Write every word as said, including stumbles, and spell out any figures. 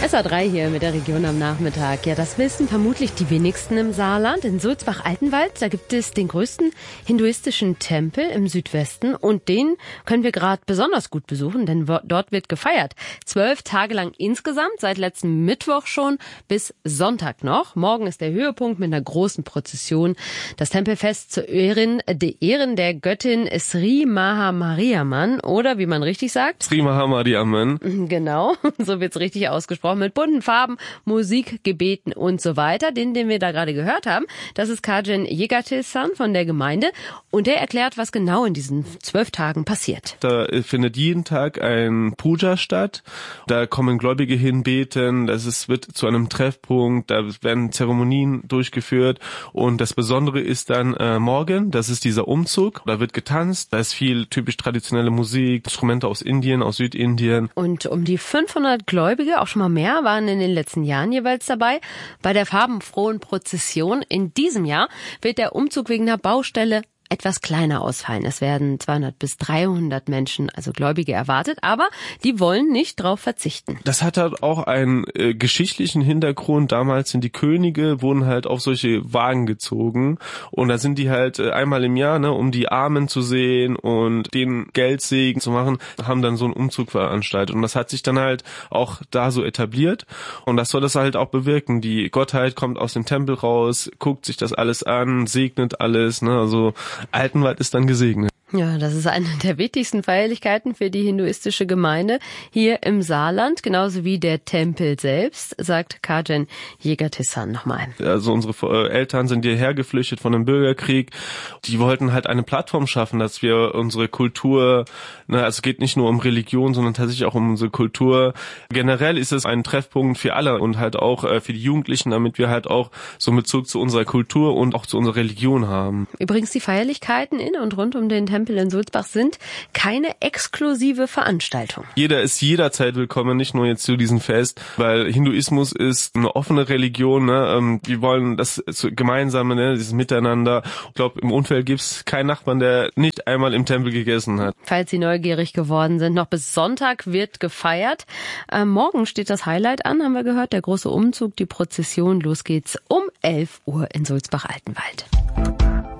S A drei hier mit der Region am Nachmittag. Ja, das wissen vermutlich die wenigsten im Saarland. In Sulzbach-Altenwald, da gibt es den größten hinduistischen Tempel im Südwesten. Und den können wir gerade besonders gut besuchen, denn dort wird gefeiert. Zwölf Tage lang insgesamt, seit letzten Mittwoch schon bis Sonntag noch. Morgen ist der Höhepunkt mit einer großen Prozession. Das Tempelfest zu Ehren, die Ehren der Göttin Sri Mahamariamman, oder wie man richtig sagt? Sri Mahamariamman. Genau, so wird's richtig ausgesprochen. Mit bunten Farben, Musik, Gebeten und so weiter. Den, den wir da gerade gehört haben, das ist Kajen Yegatesan von der Gemeinde. Und der erklärt, was genau in diesen zwölf Tagen passiert. Da findet jeden Tag ein Puja statt. Da kommen Gläubige hin, beten. Das ist, wird zu einem Treffpunkt. Da werden Zeremonien durchgeführt. Und das Besondere ist dann äh, morgen, das ist dieser Umzug. Da wird getanzt. Da ist viel typisch traditionelle Musik, Instrumente aus Indien, aus Südindien. Und um die fünfhundert Gläubige, auch schon mal mehr, waren in den letzten Jahren jeweils dabei. Bei der farbenfrohen Prozession in diesem Jahr wird der Umzug wegen einer Baustelle etwas kleiner ausfallen. Es werden zweihundert bis dreihundert Menschen, also Gläubige, erwartet, aber die wollen nicht drauf verzichten. Das hat halt auch einen äh, geschichtlichen Hintergrund. Damals sind die Könige, wurden halt auf solche Wagen gezogen und da sind die halt äh, einmal im Jahr, ne, um die Armen zu sehen und den Geldsegen zu machen, haben dann so einen Umzug veranstaltet und das hat sich dann halt auch da so etabliert und das soll das halt auch bewirken. Die Gottheit kommt aus dem Tempel raus, guckt sich das alles an, segnet alles, ne, also Altenwald ist dann gesegnet. Ja, das ist eine der wichtigsten Feierlichkeiten für die hinduistische Gemeinde hier im Saarland, genauso wie der Tempel selbst, sagt Kajen Yegatesan nochmal. Also unsere Eltern sind hierher geflüchtet von dem Bürgerkrieg. Die wollten halt eine Plattform schaffen, dass wir unsere Kultur, ne, also es geht nicht nur um Religion, sondern tatsächlich auch um unsere Kultur. Generell ist es ein Treffpunkt für alle und halt auch für die Jugendlichen, damit wir halt auch so einen Bezug zu unserer Kultur und auch zu unserer Religion haben. Übrigens, die Feierlichkeiten in und rund um den Tempel in Sulzbach sind keine exklusive Veranstaltung. Jeder ist jederzeit willkommen, nicht nur jetzt zu diesem Fest, weil Hinduismus ist eine offene Religion, ne? Wir wollen das Gemeinsame, ne? Dieses Miteinander. Ich glaube, im Umfeld gibt's keinen Nachbarn, der nicht einmal im Tempel gegessen hat. Falls Sie neugierig geworden sind, noch bis Sonntag wird gefeiert. Äh, morgen steht das Highlight an, haben wir gehört, der große Umzug, die Prozession. Los geht's um elf Uhr in Sulzbach-Altenwald.